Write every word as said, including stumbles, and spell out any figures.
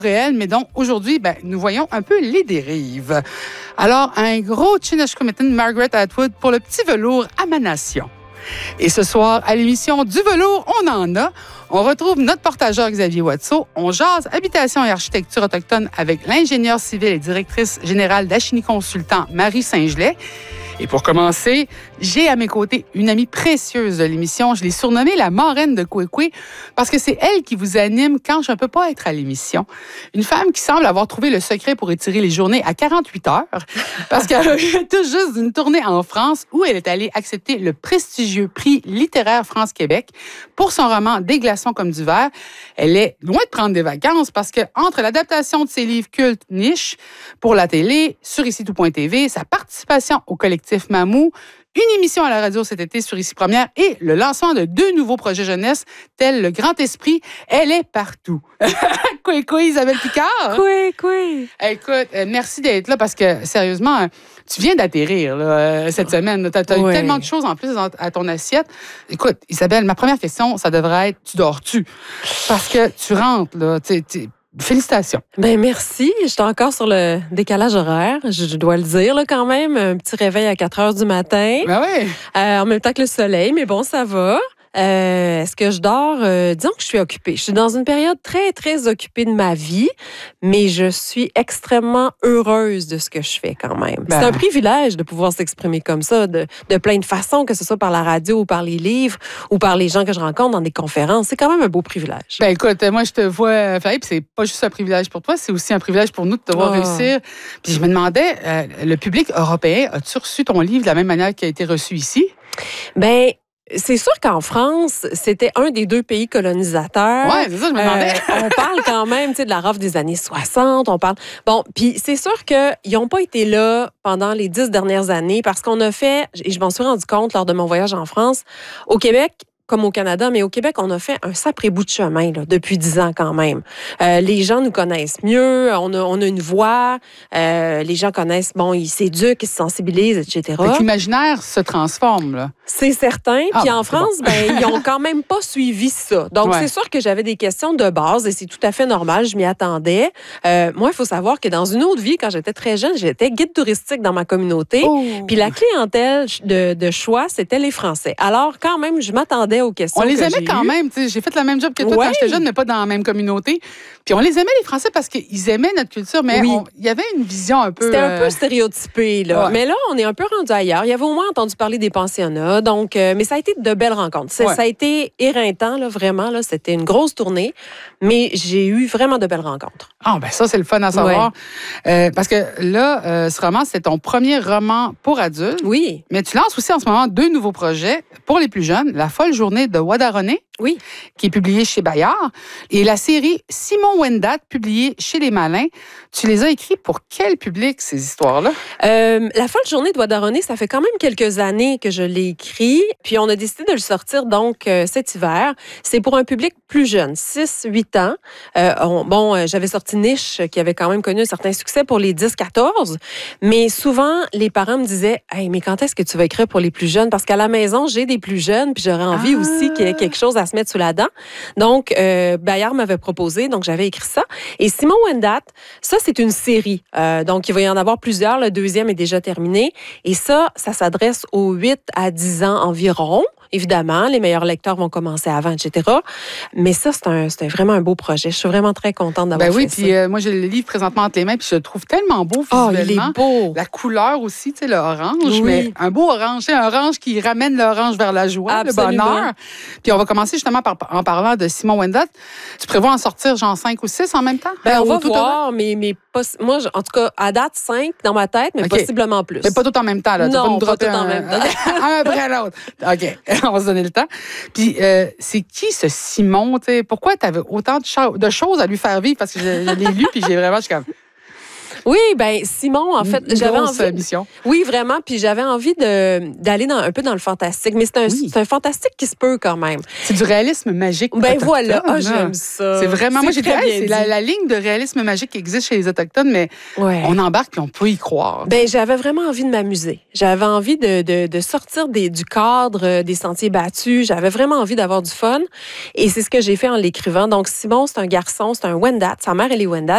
réel, mais donc aujourd'hui, ben, nous voyons un peu les dérives. Alors, un gros Chinashkumitan Margaret Atwood pour le petit velours à ma nation. Et ce soir, à l'émission Du velours, on en a. On retrouve notre portageur Xavier Watteau. On jase habitation et architecture autochtone avec l'ingénieure civile et directrice générale d'Achini Consultant, Marie Saint-Gelais. Et pour commencer, j'ai à mes côtés une amie précieuse de l'émission. Je l'ai surnommée la marraine de Kwekwe parce que c'est elle qui vous anime quand je ne peux pas être à l'émission. Une femme qui semble avoir trouvé le secret pour étirer les journées à quarante-huit heures parce qu'elle revient tout juste d'une tournée en France où elle est allée accepter le prestigieux prix littéraire France-Québec pour son roman Des glaçons comme du verre. Elle est loin de prendre des vacances parce que entre l'adaptation de ses livres cultes niche pour la télé, sur ici tout point t v, sa participation au collectif Mamou, une émission à la radio cet été sur Ici Première et le lancement de deux nouveaux projets jeunesse tels le Grand Esprit, elle est partout. Coué, coué, Isabelle Picard. Coué, coué. Écoute, euh, merci d'être là parce que, sérieusement, tu viens d'atterrir là, euh, cette semaine. Tu as, ouais. eu tellement de choses en plus à ton assiette. Écoute, Isabelle, ma première question, ça devrait être, tu dors-tu? Parce que tu rentres, là, tu sais, félicitations. Ben merci. J'étais encore sur le décalage horaire, je dois le dire là, quand même. Un petit réveil à quatre heures du matin. Ben oui. Euh, en même temps que le soleil, mais bon, ça va. Euh, est-ce que je dors? Euh, disons que je suis occupée. Je suis dans une période très, très occupée de ma vie, mais je suis extrêmement heureuse de ce que je fais quand même. Ben. C'est un privilège de pouvoir s'exprimer comme ça, de, de plein de façons, que ce soit par la radio ou par les livres ou par les gens que je rencontre dans des conférences. C'est quand même un beau privilège. Ben écoute, moi, je te vois faire, puis c'est pas juste un privilège pour toi, c'est aussi un privilège pour nous de te voir oh. réussir. Puis je me demandais, euh, le public européen, as-tu reçu ton livre de la même manière qu'il a été reçu ici? Ben c'est sûr qu'en France, c'était un des deux pays colonisateurs. Oui, c'est ça, je me demandais. Euh, on parle quand même, tu sais, de la rafle des années soixante. On parle. Bon, puis c'est sûr qu'ils n'ont pas été là pendant les dix dernières années parce qu'on a fait, et je m'en suis rendu compte lors de mon voyage en France, au Québec, comme au Canada, mais au Québec, on a fait un sacré bout de chemin là, depuis dix ans quand même. Euh, les gens nous connaissent mieux, on a, on a une voix, euh, les gens connaissent, bon, ils s'éduquent, ils se sensibilisent, et cetera. L'imaginaire se transforme, là. C'est certain. Ah, Puis bon, en France, bon. ben, ils ont quand même pas suivi ça. Donc, ouais. c'est sûr que j'avais des questions de base et c'est tout à fait normal, je m'y attendais. Euh, moi, il faut savoir que dans une autre vie, quand j'étais très jeune, j'étais guide touristique dans ma communauté. Oh. Puis la clientèle de, de choix, c'était les Français. Alors, quand même, je m'attendais aux questions. On les que aimait j'ai quand eues. même. J'ai fait le même job que toi ouais. quand j'étais jeune, mais pas dans la même communauté. Puis on les aimait, les Français, parce qu'ils aimaient notre culture, mais il oui. y avait une vision un peu... C'était euh... un peu stéréotypé, là. Ouais. Mais là, on est un peu rendu ailleurs. Il y avait au moins entendu parler des pensionnats. Donc, euh, mais ça a été de belles rencontres. Ouais. Ça a été éreintant, là, vraiment. Là, c'était une grosse tournée, mais j'ai eu vraiment de belles rencontres. Ah, ben ça, c'est le fun à savoir. Ouais. Euh, parce que là, euh, ce roman, c'est ton premier roman pour adultes. Oui. Mais tu lances aussi en ce moment deux nouveaux projets pour les plus jeunes. La folle journée de Wadarone. Oui. Qui est publiée chez Bayard. Et la série Simon Wendat, publiée chez Les Malins. Tu les as écrits pour quel public, ces histoires-là? Euh, la folle journée de Wadarone, ça fait quand même quelques années que je l'ai écrit. Puis on a décidé de le sortir donc euh, cet hiver. C'est pour un public plus jeune, six huit ans. Euh, on, bon, euh, j'avais sorti Niche, qui avait quand même connu un certain succès pour les dix quatorze. Mais souvent, les parents me disaient « Hey, mais quand est-ce que tu vas écrire pour les plus jeunes? Parce qu'à la maison, j'ai des plus jeunes, puis j'aurais envie ah. aussi qu'il y ait quelque chose à se mettre sous la dent. » Donc, euh, Bayard m'avait proposé, donc j'avais écrit ça. Et Simon Wendat, ça, c'est une série. Euh, donc, il va y en avoir plusieurs. Le deuxième est déjà terminé. Et ça, ça s'adresse aux huit à dix ans environ. Évidemment, les meilleurs lecteurs vont commencer avant, et cetera. Mais ça, c'est, un, c'est vraiment un beau projet. Je suis vraiment très contente d'avoir ben oui, fait ça. Oui, puis euh, moi, j'ai le livre présentement entre les mains, puis je le trouve tellement beau visuellement. Oh, il est beau. La couleur aussi, tu sais, le orange, oui. mais un beau orange, un orange qui ramène l'orange vers la joie, absolument. Le bonheur. Puis on va commencer justement par, en parlant de Simon Wendat. Tu prévois en sortir genre cinq ou six en même temps? Ben, on va tout voir, mais, mais pas, moi, en tout cas, à date, cinq dans ma tête, mais okay. possiblement plus. Mais pas tout en même temps, là. Non, tu vas nous pas tout un, en même temps. un après l'autre. OK, on va se donner le temps. Puis, euh, c'est qui ce Simon? T'sais? Pourquoi tu avais autant de, cho- de choses à lui faire vivre? Parce que je, je l'ai lu, puis j'ai vraiment... Je suis comme... Oui, ben Simon, en fait, Une j'avais grosse envie. Mission. Oui, vraiment. Puis j'avais envie de d'aller dans, un peu dans le fantastique, mais c'est un, oui. c'est un fantastique qui se peut quand même. C'est du réalisme magique. Ben autochtone, voilà, oh, j'aime ça. C'est vraiment. C'est moi, j'ai dit, hey, c'est la, dit. la ligne de réalisme magique qui existe chez les autochtones, mais ouais. on embarque puis on peut y croire. Ben j'avais vraiment envie de m'amuser. J'avais envie de, de, de sortir des, du cadre des sentiers battus. J'avais vraiment envie d'avoir du fun, et c'est ce que j'ai fait en l'écrivant. Donc Simon, c'est un garçon, c'est un Wendat. Sa mère elle est Wendat.